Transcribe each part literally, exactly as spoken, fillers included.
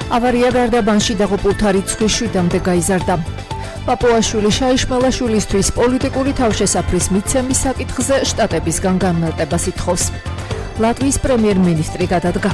ავარია გარდაბანში დაღუპულთა რიცხვი შვიდამდე გაიზარდა. პაპუაშვილი შაიშმელაშვილისთვის პოლიტიკური თავშესაფრის მიცემის საკითხზე შტატებისგან განმარტებას ითხოვს. ლატვიის პრემიერ-მინისტრი გადადგა.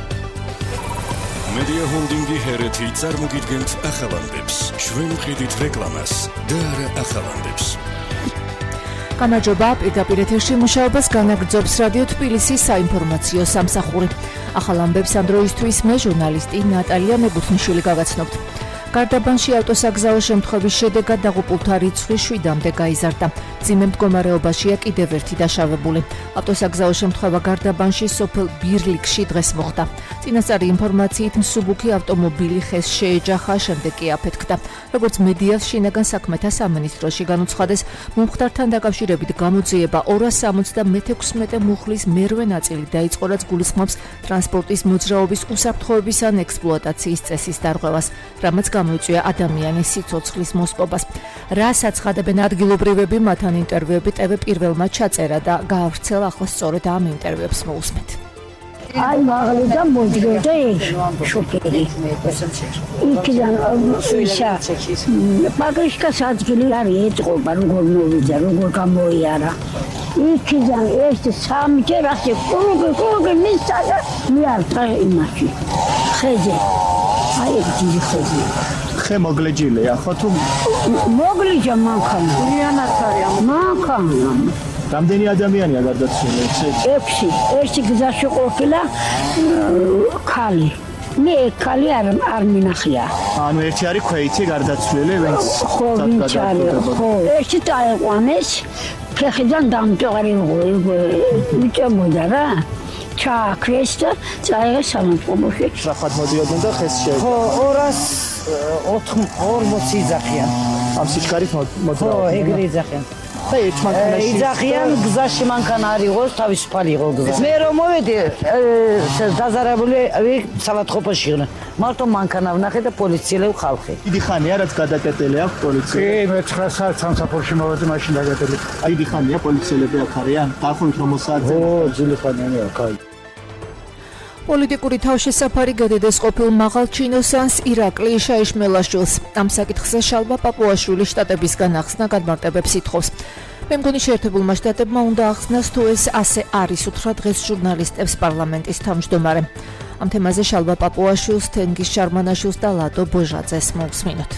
მედია ჰოლდინგი ჰერეთი წარმოგიდგენთ ახალამდებს. ჩვენ ვყიდით რეკლამას და არა ახალამდებს. გამარჯობა, პირდაპირ ეთერში მუშაობას განაგრძობს რადიო თბილისის საინფორმაციო სამსახური. ახალამდებს ამ დროისთვის მე ჟურნალისტი ნატალია მებუთნიშვილი გავაცნობთ. გარდაბანში ავტოსაგზაო შემთხვევის შედეგად დაღუპულთა რიცხვი შვიდამდე გაიზარდა. მძიმე მდგომარეობაშია კიდევ ერთი დაშავებული. ავტოსაგზაო შემთხვევა გარდაბანში სოფელ ბირლიქში დღეს მოხდა. წინასწარი ინფორმაციით მსუბუქი ავტომობილი ხეს შეეჯახა, შემდეგ კი აფეთქდა. როგორც მედიას შინაგან საქმეთა სამინისტროში განუცხადეს, მომხდართან დაკავშირებით გამოძიება ორას სამოცდამეექვსმეტე მუხლის მერვე ნაწილი დაიწყო, რაც გულისხმობს ტრანსპორტის მოძრაობის უსაფრთხოების ან ექსპლუატაციის წესის დარღვევას, რამაც გამოიწვია ადამიანის სიცოცხლის მოსპობას. რას აცხადებენ ადგილობრივები, მათთან ინტერვიუები ტევ პირველმა ჩაწერა და გაავრცელა, ახლა სწორედ ამ ინტერვიუებს მოусმეთ. Ay mağluda mojgurda şoförü. İkiden işe. Bagajka sadgililer yetqoba, როგორ მოვიდა, როგორ გამოიარა. იქიდან ერთი სამჯერ ასე კურუგი კურუგი მისცადა, მიართა იმაში. ხეზე. აი დიდი ხეზე. ხე მოგლეჯილია, ხო თუ მოგლიჯა მანქანა. ლიანად არის. მანქანა. რამდენი ადამიანია გარდაცვლილი? ექვსი. ერთი გზაში ყოფილა ქალი. მე ქალი არ არ მინახია. ანუ ერთი არის ქვეითი გარდაცვლილი, ვინც ხო, ხო. ერთი დაეყვანეს, ფეხიდან დამჭვარი მიწებოდა რა. ჩააქრეს და წაიღეს სამწყობოში. შახად მოდიოდნენ და ხეს შეეჯახა. ხო, ორას ორმოცი იძახიან. ამ სიჩქარით მოდიოდნენ. ხო, ეგრე იძახიან. ხე ერთ მანქანაში იძახიან, გზაში მანქანა არ იყოს, თავისუფალი იყო გზა. მე რომ მოვედი, დაზარებული სალათყოფაში იყვნენ. მარტო მანქანა ვნახე და პოლიციელები ხალხი. დიდი ხანია რაც გადაკეტილი აქვს პოლიცია. კი, მე ცხრა საათს სამსახურში მოვედი, მაშინ დაგეტილი. აი დიდი ხანია პოლიციელები აქ არიან. დაახლოებით რომ საათზე. ო, ძილი ხანია აქ. პოლიტიკური თავშესაფარი გადადეს ყოფილ მაღალჩინოსანს ირაკლი შაიშმელაშვილს. ამ საკითხზე შალვა პაპუაშვილი შტატებისგან ახსნა განმარტებებს ითხოვს. მე მგონი შეერთებულმა შტატებმა უნდა ახსნას, თუ ეს ასე არის, უთხრა დღეს ჟურნალისტებს პარლამენტის თავმჯდომარე. ამ თემაზე შალვა პაპუაშვილს, თენგიზ შარმანაშვილს და ლადო ბოჟაძეს მოусმინოთ.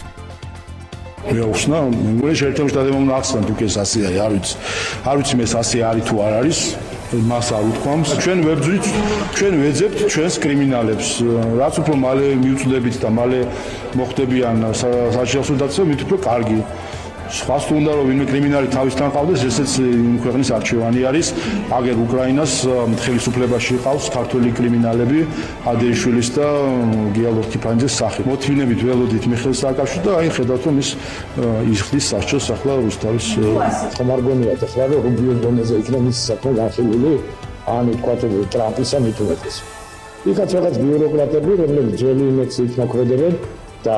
მე ვხსნა, მე შეერთებულ შტატებმა უნდა ახსნათ, თუ ეს ასე არის, არ ვიცი. არ ვიცი მე ასე არის თუ არ არის. მას არ უთქვამს. ჩვენ ვებძვით, ჩვენ ვეძებთ ჩვენს კრიმინალებს. რაც უფრო მალე მიუწვდებით და მალე მოხდებიან საჯარისო დაცვა, მით უფრო კარგი. სხვას თუ უნდა რომ ვინმე კრიმინალი თავისთან ყავდეს, ესეც ქვეყნის არჩევანი არის. აგერ უკრაინას ხელისუფლებაში ყავს ქართველი კრიმინალები, ადეიშვილის და გიალორკიფანძეს სახით. მოთმინებით ველოდით მიხეილ სააკაშვილს და აი ხედავთ რომ ის იხდის სასჯელს ახლა რუსთავის ხომ არ გონიათ ახლა რომ რუბიოს დონეზე იქნება ის საქმე განხილული, ანუ თქვა ტრამპისა მithumetes. იქაც რაღაც ბიუროკრატები, რომლებიც ძველი იმედს იქნოქმედებენ და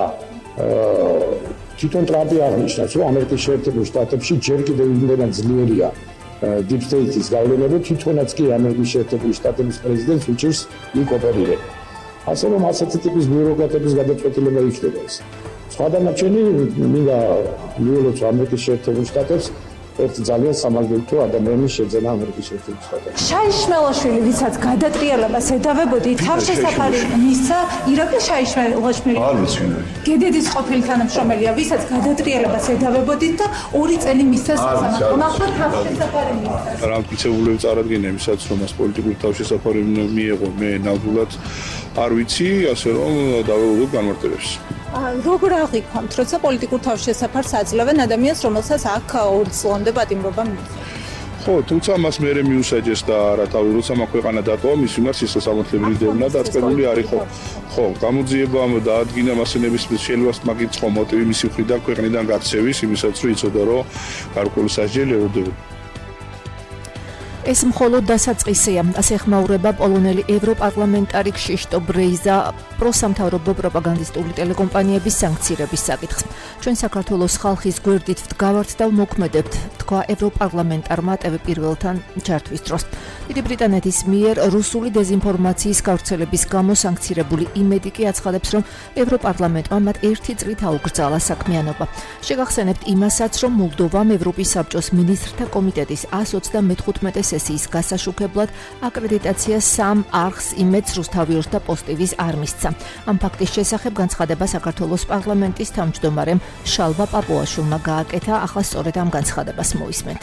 თვითონ ტრამპი აღნიშნავს, რომ ამერიკის შეერთებულ შტატებში ჯერ კიდევ იმდენად ძლიერია deep state-ის გავლენები, თვითონაც კი ამერიკის შეერთებული შტატების პრეზიდენტს უჭირს იქ ოპერირება. ასე რომ ასეთი ტიპის ბიუროკრატების გადაწყვეტილება იქნება ეს. სხვა დანარჩენი მინდა მიულოც ამერიკის შეერთებულ შტატებს ერთი ძალიან სამაგდროთო ადამიანის შეძენა ამერიკის შეერთებულ შტატებში. შაიშმელაშვილი, ვისაც გადატრიალებას ედავებოდი, თავშესაფარი მისცა ირაკლი შაიშმელაშვილი. არ ვიცი. გედედის ყოფილი თანამშრომელია, ვისაც გადატრიალებას ედავებოდით და ორი წელი მისცა სასამართლომ. ახლა თავშესაფარი მისცა. რამტკიცებულები წარადგინა იმისაც, რომ მას პოლიტიკური თავშესაფარი მიიღო, მე ნამდვილად არ ვიცი, ასე რომ დავეულოთ განმარტებებს. როგორ აღიქვამთ, როცა პოლიტიკურ თავშესაფარს აძლევენ ადამიანს, რომელსაც აქ ორი წლამდე პატიმრობა მიიღო? ხო, თუმცა მას მერე მიუსაჯეს და რა თავი როცა მაქვეყანა დატოვა, მის მიმართ სისხლისამართლებელი დევნა დაწყებული არ იყო. ხო, გამოძიებამ დაადგინა მასენების შეიძლება მაგით ხო მოტივი მისი მხრიდან ქვეყნიდან გაქცევის, იმისაც რომ იცოდა რომ გარკვეული სასჯელი ეროდებოდა. ეს მხოლოდ დასაწყისია, ასე ხმაურება პოლონელი ევროპარლამენტარი ქსიშტო ბრეიზა პროსამთავრობო პროპაგანდისტული ტელეკომპანიების სანქცირების საკითხს. ჩვენ საქართველოს ხალხის გვერდით ვდგავართ და ვმოქმედებთ, თქვა ევროპარლამენტარმა ტევ პირველთან ჩართვის დროს. დიდი ბრიტანეთის მიერ რუსული დეზინფორმაციის გავრცელების გამო სანქცირებული იმედი კი აცხადებს, რომ ევროპარლამენტმა მათ ერთი წლით აუკრძალა საქმიანობა. შეგახსენებთ იმასაც, რომ მოლდოვამ ევროპის საბჭოს მინისტრთა კომიტეტის εκατს ოცდამეხუთმეტე სესიის გასაშუქებლად აკრედიტაციას სამ არხს იმედს რუსთავიორს და პოსტივის არ მისცა. ამ ფაქტის შესახებ განცხადება საქართველოს პარლამენტის თავმჯდომარემ შალვა პაპუაშვილმა გააკეთა, ახლა სწორედ ამ განცხადებას მოვისმენთ.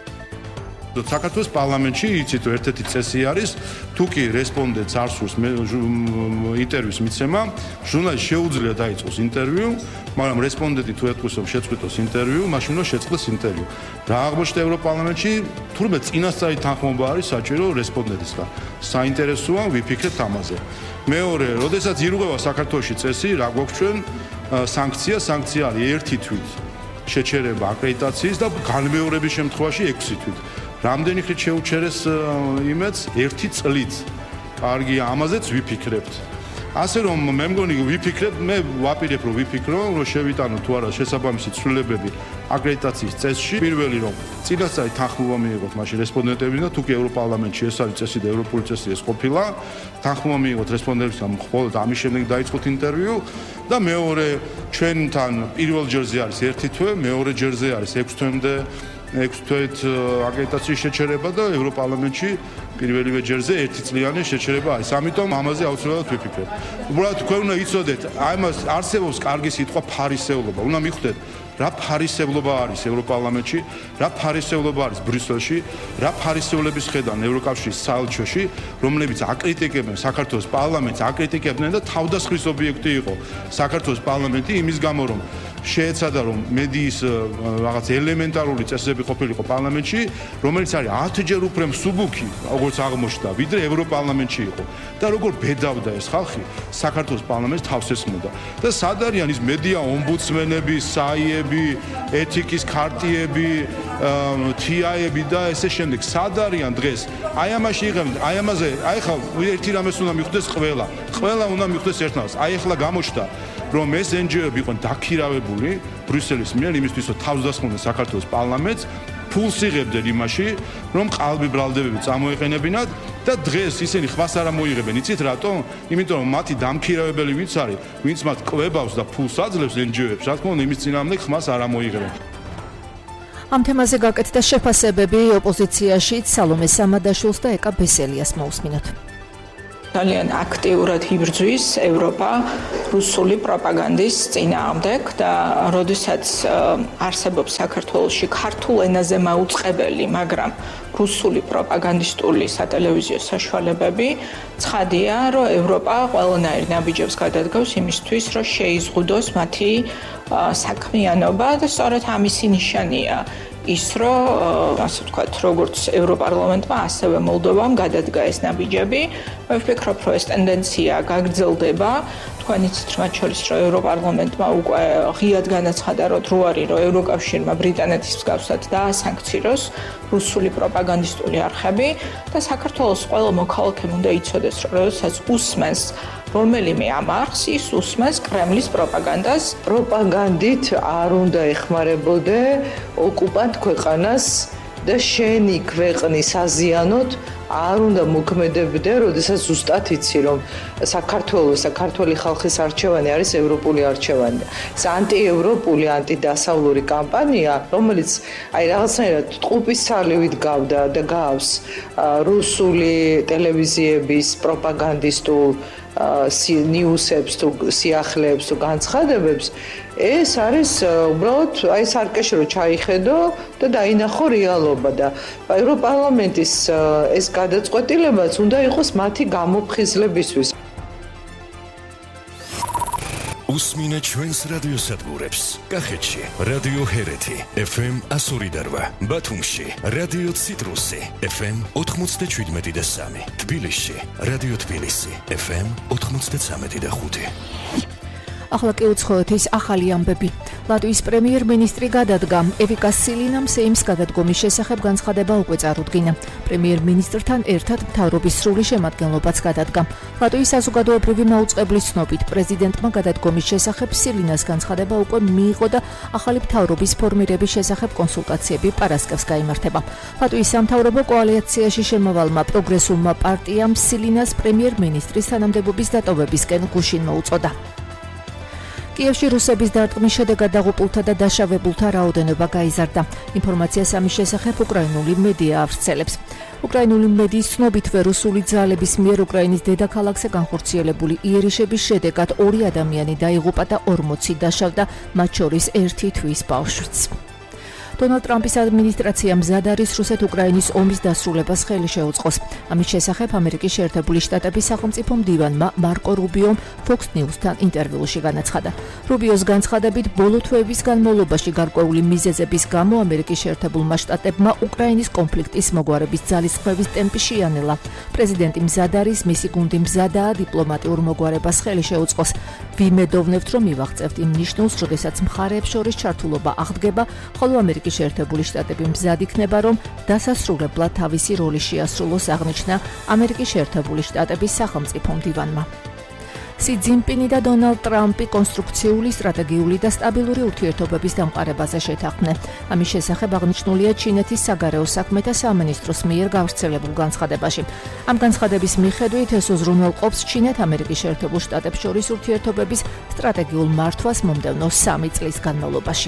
საქართველოს პარლამენტში იცით ერთ-ერთი წესი არის, თუ კი რესპონდენტს არ სურს ინტერვიუს მიცემა, ჟურნალისტს შეუძლია დაიწყოს ინტერვიუ, მაგრამ რესპონდენტი თუ ეთქვის რომ შეწყვიტოს ინტერვიუ, მაშინ რომ შეწყდეს ინტერვიუ. რა აღმოჩნდა ევროპარლამენტში, თურმე წინასწარი თანხმობა არის საჭირო რესპონდენტისგან. საინტერესოა ვიფიქრეთ ამაზე. მეორე, როდესაც ირღვევა საქართველოში წესი, რა გვაქვს ჩვენ სანქცია, სანქცია არის ერთი თვით შეჩერება აკრედიტაციის და განმეორების შემთხვევაში ექვსი თვით. რამდენი ხნით შეუჩერეს იმედს ერთი წლით. კარგია, ამაზეც ვიფიქრებთ. ასე რომ მე მგონი ვიფიქრებთ, მე ვაპირებ რომ ვიფიქრო, რომ შევიტანო თუ არა შესაბამისი ცვლილებები აკრედიტაციის წესში. პირველი რომ წინასწარი თანხმობა მიიღოთ მაშინ რესპონდენტებიდან და თუ კი ევროპარლამენტში ეს არის წესი და ევროპული წესი ეს ყოფილა, თანხმობა მიიღოთ რესპონდენტებიდან, მხოლოდ ამის შემდეგ დაიწყოთ ინტერვიუ და მეორე ჩვენთან პირველ ჯერზე არის ერთი თვე, მეორე ჯერზე არის ექვსი თვემდე ექვსი თვით აკრედიტაციის შეჩერება და ევროპარლამენტში პირველივე ჯერზე ერთი წლიანი შეჩერება არის. ამიტომ ამაზე აუცილებლად ვიფიქრებთ. უბრალოდ თქვენ უნდა იცოდეთ, ამას არსებობს კარგი სიტყვა ფარისევლობა. უნდა მიხვდეთ, რა ფარისევლობა არის ევროპარლამენტში, რა ფარისევლობა არის ბრიუსელში, რა ფარისევლების ხედან ევროკავშირის საელჩოში, რომლებიც აკრიტიკებენ საქართველოს პარლამენტს, აკრიტიკებდნენ და თავდასხმის ობიექტი იყო საქართველოს პარლამენტი იმის გამო, რომ შეეცადა რომ მედიის რაღაც ელემენტარული წესები ყოფილიყო პარლამენტში, რომელიც არის ათჯერ უფრო მსუბუქი, როგორც აღმოჩნდა, ვიდრე ევროპარლამენტში იყო. და როგორ ბედავდა ეს ხალხი, საქართველოს პარლამენტს თავს ესხმოდა. და სად არიან ის მედია ომბუდსმენები, საიები, ეთიკის ქარტიები, თი-აიები და ესე შემდეგ. სად არიან დღეს? აი ამაში იღებენ, აი ამაზე, აი ხა ერთი რამეს უნდა მიხვდეს ყველა. ყველა უნდა მიხვდეს ერთმანეთს. აი ახლა გამოჩნდა რომ ეს εν ჯი ო-ები იყვნენ დაქირავებული ბრიუსელის მიერ იმისთვის, რომ თავს დასხმოდნენ საქართველოს პარლამენტს, ფულს იღებდნენ იმაში, რომ ყალბი ბრალდებები წამოეყენებინათ და დღეს ისინი ხმას არ მოიღებენ. იცით რატომ? იმიტომ რომ მათი დამქირავებელი ვინც არის, ვინც მათ კვებავს და ფულს აძლევს εν ჯი ო-ებს, რა თქმა უნდა, იმის წინააღმდეგ ხმას არ მოიღებენ. ამ თემაზე გაკეთდა შეფასებები ოპოზიციაში სალომე სამადაშვილს და ეკა ბესელიას მოусმინოთ. ძალიან აქტიურად იბრძვის ევროპა რუსული პროპაგანდის წინააღმდეგ და როდესაც არსებობს საქართველოში ქართულ ენაზე მაუწყებელი, მაგრამ რუსული პროპაგანდისტული სატელევიზიო საშუალებები, ცხადია, რომ ევროპა ყველანაირ ნაბიჯებს გადადგავს იმისთვის, რომ შეიზღუდოს მათი საქმიანობა და სწორედ ამისი ნიშანია ის, რომ ასე ვთქვათ, როგორც ევროპარლამენტმა, ასევე მოლდოვამ გადადგა ეს ნაბიჯები. მე ვფიქრობ, რომ ეს ტენდენცია გაგრძელდება. თქვენ იცით, მათ შორის, რომ ევროპარლამენტმა უკვე ღიად განაცხადა, რომ დრო არის, რომ ევროკავშირმა ბრიტანეთის მსგავსად დაასანქციროს რუსული პროპაგანდისტული არხები და საქართველოს ყველა მოქალაქემ უნდა იცოდეს, რომ როდესაც usmens რომელიმე ამ არხს, ის usmens კრემლის პროპაგანდას. პროპაგანდით არ უნდა ეხმარებოდე ოკუპანტ ქვეყანას და შენი ქვეყნის აზიანოთ არ უნდა მოქმედებდე, როდესაც ზუსტად იცი, რომ საქართველოს, საქართველოს ხალხის არჩევანი არის ევროპული არჩევანი. ეს ანტიევროპული, ანტიდასავლური კამპანია, რომელიც აი რაღაცნაირად ტყუპის ცალივით გავდა და გავს რუსული ტელევიზიების პროპაგანდისტულ ნიუსებს თუ სიახლეებს თუ განცხადებებს, ეს არის უბრალოდ აი სარკეში რომ ჩაიხედო და დაინახო რეალობა და ევროპარლამენტის ეს გადაწყვეტილებაც უნდა იყოს მათი გამოფხიზლებისთვის. უსმინე ჩვენს რადიოსადგურებს. კახეთში რადიო ჰერეთი ეფ ემ εκατო ორი და რვა, ბათუმში რადიო ციტრუსი ეფ ემ ოთხმოცდაშვიდმეტი და სამი, თბილისში რადიო თბილისი ეფ ემ ოთხმოცდაცამეტი და ხუთი. ახლა კი უცხოეთის ახალი ამბები. ლატვიის პრემიერ-მინისტრი გადადგა. ევიკა სილინამ სეიმს გადადგომის შესახებ განცხადება უკვე წარუდგინა. პრემიერ-მინისტრთან ერთად მთავრობის სრული შემადგენლობაც გადადგა. ლატვიის საზოგადოებრივი მაუწყებლის ცნობით პრეზიდენტმა გადადგომის შესახებ სილინას განცხადება უკვე მიიღო და ახალი მთავრობის ფორმირების შესახებ კონსულტაციები პარასკევს გაიმართება. ლატვიის სამთავრობო კოალიციაში შემავალმა პროგრესულმა პარტიამ სილინას პრემიერ-მინისტრის თანამდებობის დატოვებისკენ გუშინ მოუწოდა. კიევში რუსების დარტყმის შედეგად დაღუპულთა და დაშავებულთა რაოდენობა გაიზარდა. ინფორმაციას ამის შესახებ უკრაინული მედია ავრცელებს. უკრაინული მედიის ცნობით რუსული ძალების მიერ უკრაინის დედაქალაქზე განხორციელებული იერიშების შედეგად ორი ადამიანი დაიღუპა და ორმოცი დაშავდა, მათ შორის ერთი თვის ბავშვიც. დონალდ ტრამპის ადმინისტრაცია მზად არის რუსეთ-უკრაინის ომის დასრულებას ხელი შეუწყოს. ამის შესახებ ამერიკის შეერთებული შტატების სახელმწიფო მდივანმა მარკო რუბიომ Fox News-თან ინტერვიუში განაცხადა. რუბიოს განცხადებით, ბოლო თვეების განმავლობაში გარკვეული მიზეზების გამო ამერიკის შეერთებულმა შტატებმა უკრაინის კონფლიქტის მოგვარების ძალისხმევის ტემპი შეანელა. პრეზიდენტი მზად არის, მისი გუნდი მზადაა დიპლომატიურ მოგვარებას ხელი შეუწყოს. ვიმედოვნებთ, რომ მივაღწევთ იმ ნიშნულს, როდესაც მხარეებს შორის ჩართულობა აღდგება, ხოლო ამერიკის შეერთებული შტატები მზად იქნება, რომ დასასრულებლად თავისი როლი შეასრულოს, აღნიშნა ამერიკის შეერთებული შტატების სახელმწიფო მდივანმა. სი ძინპინი და დონალდ ტრამპი კონსტრუქციული, სტრატეგიული და სტაბილური ურთიერთობების დამყარებაზე შეთანხმდნენ. ამის შესახებ აღნიშნულია ჩინეთის საგარეო საქმეთა სამინისტროს მიერ გავრცელებულ განცხადებაში. ამ განცხადების მიხედვით ეს უზრუნველყოფს ჩინეთ-ამერიკის შეერთებულ შტატებს შორის ურთიერთობების სტრატეგიულ მართვას მომდევნო სამი წლის განმავლობაში.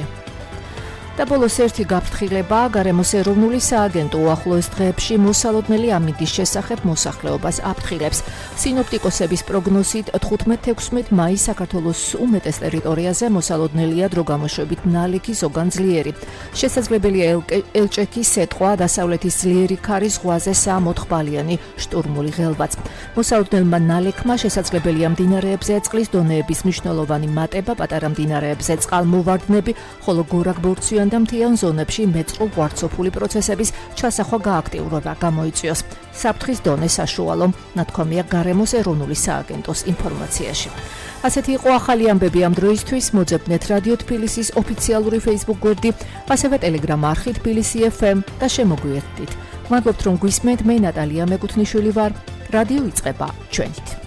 და ბოლოს ერთი გაფრთხილება, გარემოს ეროვნული სააგენტო უახლოეს დღეებში მოსალოდნელი ამინდის შესახებ მოსახლეობას აფრთხილებს. სინოპტიკოსების პროგნოზით თხუთმეტ-ექვსმეტ მაისს საქართველოს უმეტეს ტერიტორიაზე მოსალოდნელია დროგამოშვებით ნალექი, ზოგან ძლიერი. შესაძლებელია ელჭექის სეტყვა, დასავლეთის ძლიერი ქარი, ზღვაზე სამ-ოთხ ბალიანი შტურმული ღელვაც. მოსალოდნელმა ნალექმა შესაძლებელია მდინარეებზე წყლის დონეების მნიშვნელოვანი მატება, პატარა მდინარეებზე წყალმოვარდნები, ხოლო გორაკ-ბორცვიან და მთიან ზონებში მეწყრულ-ღვარცოფული პროცესების ჩასახვა გააქტიურება გამოიწვიოს. საფრთხის დონე საშუალო, ნათქვამია გარემოს ეროვნული სააგენტოს ინფორმაციაში. ასეთი იყო ახალი ამბები ამ დროისთვის. მოძებნეთ რადიო თბილისის ოფიციალური Facebook გვერდი, ასევე Telegram არხი თბილისი ეფ ემ და შემოგვიერთდით. მადლობთ, რომ გვისმენთ. მე ნატალია მეკუთვნიშვილი ვარ. რადიო იწყება ჩვენით.